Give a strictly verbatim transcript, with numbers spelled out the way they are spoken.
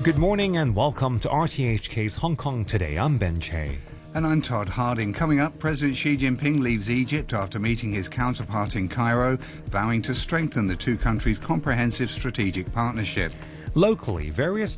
Good morning and welcome to R T H K's Hong Kong Today. I'm Ben Che. And I'm Todd Harding. Coming up, President Xi Jinping leaves Egypt after meeting his counterpart in Cairo, vowing to strengthen the two countries' comprehensive strategic partnership. Locally, various